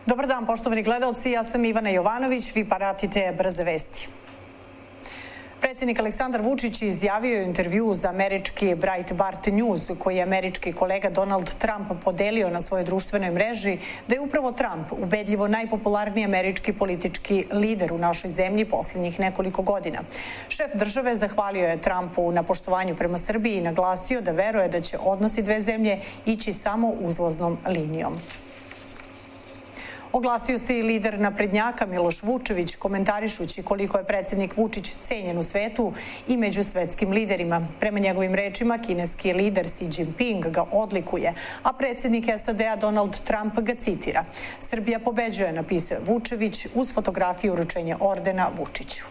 Dobar dan, poštovani gledaoci, ja sam Ivana Jovanović, vi pratite Brze vesti. Predsjednik Aleksandar Vučić izjavio je u intervjuu za američki Breitbart News, koji je američki kolega Donald Trump podelio na svojoj društvenoj mreži, da je upravo Trump ubedljivo najpopularniji američki politički lider u našoj zemlji posljednjih nekoliko godina. Šef države zahvalio je Trumpu na poštovanju prema Srbiji i naglasio da veruje da će odnosi dve zemlje ići samo uzlaznom linijom. Oglasio se i lider naprednjaka Miloš Vučević, komentarišući koliko je predsjednik Vučić cenjen u svetu i među svetskim liderima. Prema njegovim rečima, kineski lider Xi Jinping ga odlikuje, a predsjednik SAD-a Donald Trump ga citira. Srbija pobeđuje, napisao je Vučević uz fotografiju uručenja ordena Vučiću.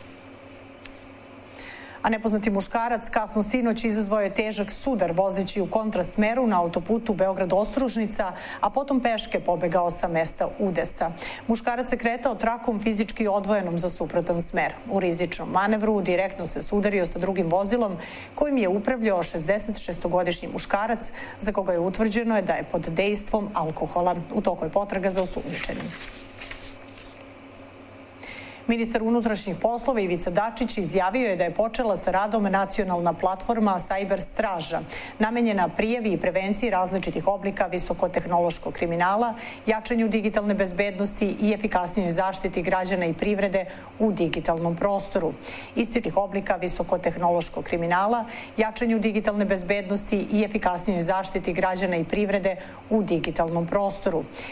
A nepoznati muškarac kasno sinoć izazvao je težak sudar vozeći u kontrasmeru na autoputu Beograd-Ostružnica, a potom peške pobegao sa mesta udesa. Muškarac se kretao trakom fizički odvojenom za suprotan smer. U rizičnom manevru direktno se sudario sa drugim vozilom kojim je upravljao 66-godišnji muškarac, za koga je utvrđeno da je pod dejstvom alkohola. U toku je potraga za osumnjičenim. Ministar unutrašnjih poslova Ivica Dačić izjavio je da je počela sa radom nacionalna platforma Cyber Straža, namenjena prijavi i prevenciji različitih oblika visokotehnološkog kriminala, jačanju digitalne bezbednosti i efikasnijoj zaštiti građana i privrede u digitalnom prostoru. Istih oblika visokotehnološkog kriminala, jačanju digitalne bezbednosti i efikasnijoj zaštiti građana i privrede u digitalnom prostoru.